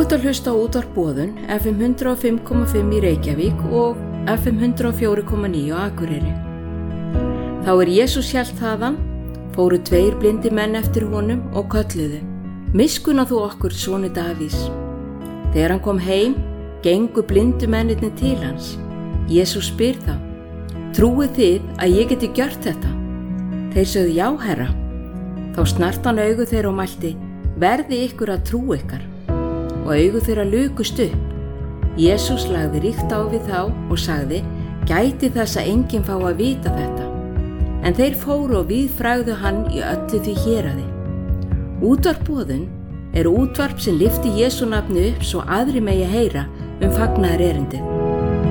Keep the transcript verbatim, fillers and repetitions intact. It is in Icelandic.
ert að hlusta á Útvarp Boðun F M hundrað og fimm komma fimm í Reykjavík og F M hundrað og fjögur komma níu á Akureyri. Þá er Jesús hélt þaðan, fóru tveir blindir menn eftir honum og kölluðu: Miskunna þú okkur, sonu Davís. Þegar hann kom heim, gengu blindu mennirnir til hans. Jesús spyr þá: Trúið þið að ég geti gjört þetta? Þeir sögðu: Já, Herra. Þá snart hann augu þeirra og mælti: Verði ykkur að trú ykkar. Og augu þeirra lukust upp. Jesús lagði ríkt á við þá og sagði: Gæti þess að enginn fá að vita þetta. En þeir fóru og víðfrægðu hann í öllu því héraði. Útvarp Boðun er útvarp sem lyfti Jesú nafni upp svo aðrir megi heyra um fagnaðarerindið.